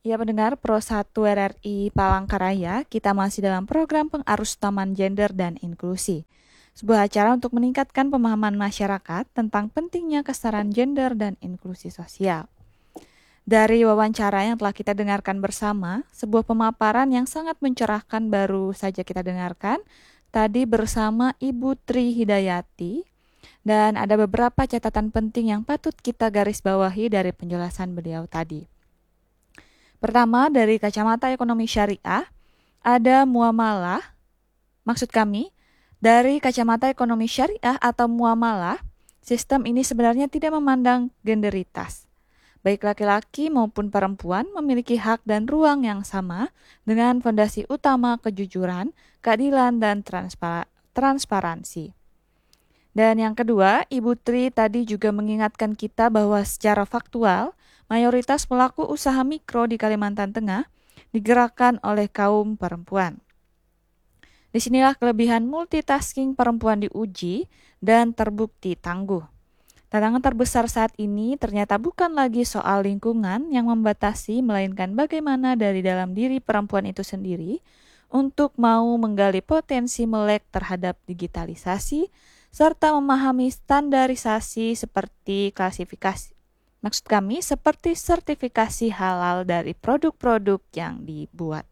Ya pendengar Pro 1 RRI Palangkaraya, kita masih dalam program Pengarustaman Gender dan Inklusi. Sebuah acara untuk meningkatkan pemahaman masyarakat tentang pentingnya kesetaraan gender dan inklusi sosial. Dari wawancara yang telah kita dengarkan bersama, sebuah pemaparan yang sangat mencerahkan baru saja kita dengarkan tadi bersama Ibu Tri Hidayati, dan ada beberapa catatan penting yang patut kita garis bawahi dari penjelasan beliau tadi. Pertama, dari kacamata ekonomi syariah, ada muamalah. Maksud kami, dari kacamata ekonomi syariah atau muamalah, sistem ini sebenarnya tidak memandang genderitas. Baik laki-laki maupun perempuan memiliki hak dan ruang yang sama dengan fondasi utama kejujuran, keadilan, dan transparansi. Dan yang kedua, Ibu Tri tadi juga mengingatkan kita bahwa secara faktual, mayoritas pelaku usaha mikro di Kalimantan Tengah digerakkan oleh kaum perempuan. Disinilah kelebihan multitasking perempuan diuji dan terbukti tangguh. Tantangan terbesar saat ini ternyata bukan lagi soal lingkungan yang membatasi, melainkan bagaimana dari dalam diri perempuan itu sendiri untuk mau menggali potensi melek terhadap digitalisasi, serta memahami standarisasi seperti klasifikasi. Maksud kami seperti sertifikasi halal dari produk-produk yang dibuat.